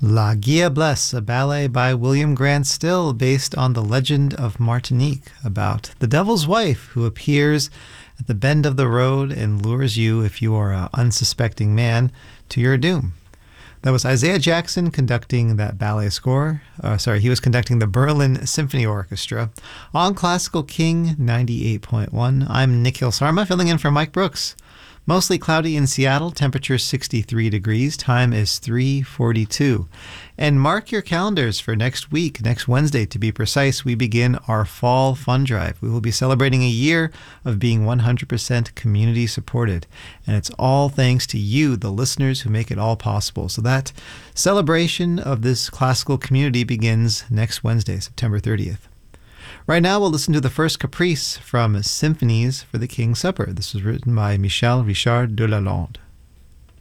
La Guilla Blesse, a ballet by William Grant Still based on the legend of Martinique about the devil's wife who appears at the bend of the road and lures you, if you are an unsuspecting man, to your doom. That was Isaiah Jackson conducting that ballet score. He was conducting the Berlin Symphony Orchestra on Classical King 98.1. I'm Nikhil Sarma, filling in for Mike Brooks. Mostly cloudy in Seattle, temperature 63 degrees, time is 3:42. And mark your calendars for next week, next Wednesday to be precise, we begin our Fall Fund Drive. We will be celebrating a year of being 100% community supported. And it's all thanks to you, the listeners, who make it all possible. So that celebration of this classical community begins next Wednesday, September 30th. Right now, we'll listen to the first caprice from Symphonies for the King's Supper. This was written by Michel Richard de Lalande.